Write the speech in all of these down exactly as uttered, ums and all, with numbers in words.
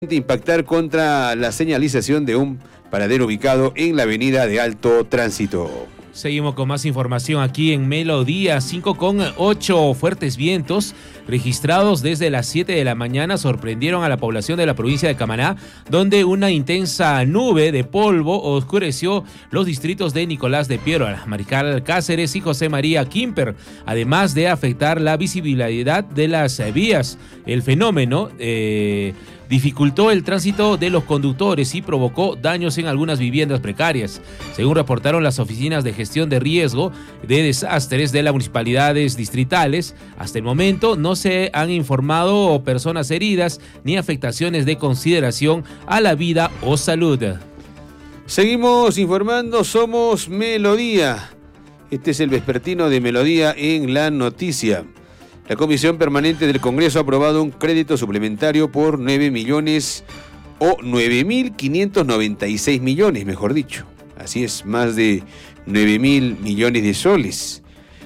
impactar contra la señalización de un paradero ubicado en la avenida de Alto Tránsito. Seguimos con más información aquí en Melodía. Cinco con ocho fuertes vientos registrados desde las siete de la mañana sorprendieron a la población de la provincia de Camaná, donde una intensa nube de polvo oscureció los distritos de Nicolás de Piérola, Mariscal Cáceres y José María Quimper, además de afectar la visibilidad de las vías. El fenómeno eh, dificultó el tránsito de los conductores y provocó daños en algunas viviendas precarias. Según reportaron las oficinas de gestión de riesgo de desastres de las municipalidades distritales, hasta el momento no se han informado personas heridas ni afectaciones de consideración a la vida o salud. Seguimos informando, somos Melodía. Este es el vespertino de Melodía en La Noticia. La Comisión Permanente del Congreso ha aprobado un crédito suplementario por nueve millones o nueve mil quinientos noventa y seis millones, mejor dicho. Así es, más de nueve mil millones de soles.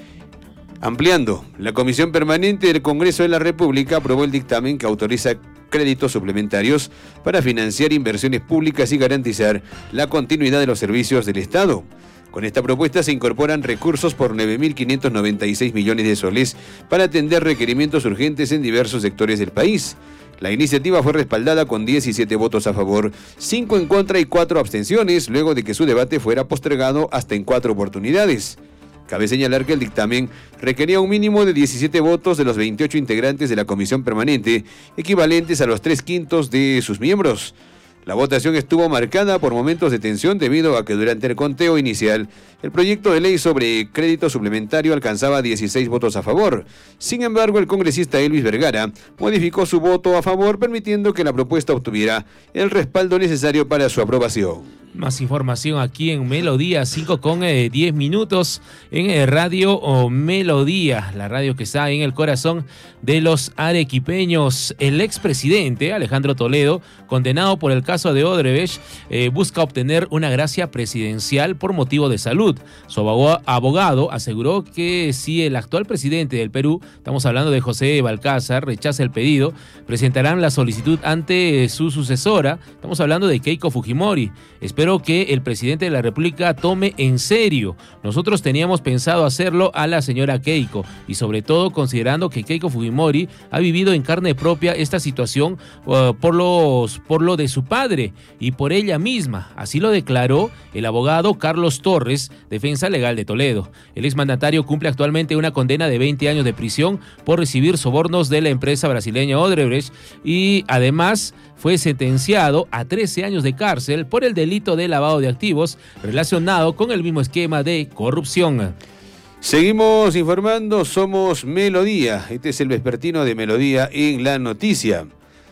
Ampliando, la Comisión Permanente del Congreso de la República aprobó el dictamen que autoriza créditos suplementarios para financiar inversiones públicas y garantizar la continuidad de los servicios del Estado. Con esta propuesta se incorporan recursos por nueve mil quinientos noventa y seis millones de soles para atender requerimientos urgentes en diversos sectores del país. La iniciativa fue respaldada con diecisiete votos a favor, cinco en contra y cuatro abstenciones, luego de que su debate fuera postergado hasta en cuatro oportunidades. Cabe señalar que el dictamen requería un mínimo de diecisiete votos de los veintiocho integrantes de la Comisión Permanente, equivalentes a los tres quintos de sus miembros. La votación estuvo marcada por momentos de tensión debido a que durante el conteo inicial, el proyecto de ley sobre crédito suplementario alcanzaba dieciséis votos a favor. Sin embargo, el congresista Elvis Vergara modificó su voto a favor, permitiendo que la propuesta obtuviera el respaldo necesario para su aprobación. Más información aquí en Melodía, cinco con diez minutos en eh, Radio o Melodía, la radio que está en el corazón de los arequipeños. El expresidente Alejandro Toledo, condenado por el caso de Odebrecht, eh, busca obtener una gracia presidencial por motivo de salud. Su abogado aseguró que si el actual presidente del Perú, estamos hablando de José Balcázar, rechaza el pedido, presentarán la solicitud ante su sucesora, estamos hablando de Keiko Fujimori. Espero que el presidente de la República tome en serio. Nosotros teníamos pensado hacerlo a la señora Keiko y sobre todo considerando que Keiko Fujimori ha vivido en carne propia esta situación uh, por, los, por lo de su padre y por ella misma. Así lo declaró el abogado Carlos Torres, defensa legal de Toledo. El exmandatario cumple actualmente una condena de veinte años de prisión por recibir sobornos de la empresa brasileña Odebrecht y además fue sentenciado a trece años de cárcel por el delito de lavado de activos relacionado con el mismo esquema de corrupción. Seguimos informando, somos Melodía. Este es el vespertino de Melodía en La Noticia.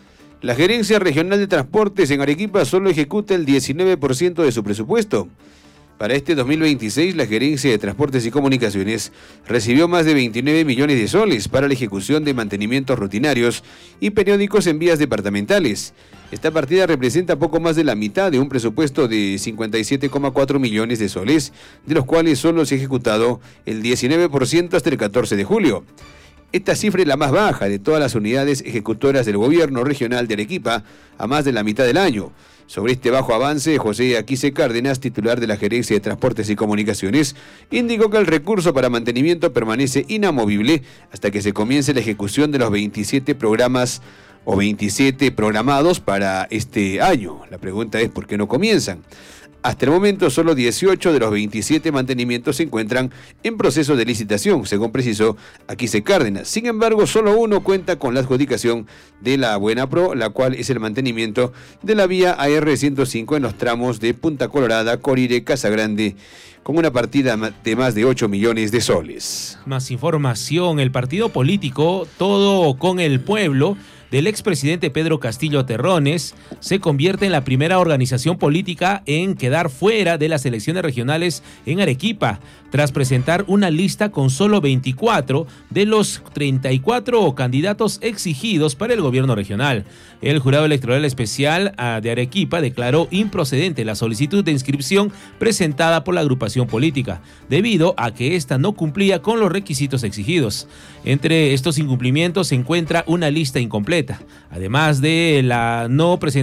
La Gerencia Regional de Transportes en Arequipa solo ejecuta el diecinueve por ciento de su presupuesto. Para este dos mil veintiséis, la Gerencia de Transportes y Comunicaciones recibió más de veintinueve millones de soles para la ejecución de mantenimientos rutinarios y periódicos en vías departamentales. Esta partida representa poco más de la mitad de un presupuesto de cincuenta y siete coma cuatro millones de soles, de los cuales solo se ha ejecutado el diecinueve por ciento hasta el catorce de julio. Esta cifra es la más baja de todas las unidades ejecutoras del gobierno regional de Arequipa a más de la mitad del año. Sobre este bajo avance, José Aquise Cárdenas, titular de la Gerencia de Transportes y Comunicaciones, indicó que el recurso para mantenimiento permanece inamovible hasta que se comience la ejecución de los veintisiete programas o veintisiete programados para este año. La pregunta es ¿por qué no comienzan? Hasta el momento, solo dieciocho de los veintisiete mantenimientos se encuentran en proceso de licitación, según precisó Aquise Cárdenas. Sin embargo, solo uno cuenta con la adjudicación de la Buena Pro, la cual es el mantenimiento de la vía A R ciento cinco en los tramos de Punta Colorada, Corire, Casagrande, con una partida de más de ocho millones de soles. Más información, el partido político Todo con el Pueblo del expresidente Pedro Castillo Terrones se convierte en la primera organización política en quedar fuera de las elecciones regionales en Arequipa, tras presentar una lista con solo veinticuatro de los treinta y cuatro candidatos exigidos para el gobierno regional. El Jurado Electoral Especial de Arequipa declaró improcedente la solicitud de inscripción presentada por la agrupación política, debido a que ésta no cumplía con los requisitos exigidos. Entre estos incumplimientos se encuentra una lista incompleta, completa. Además de la no presentación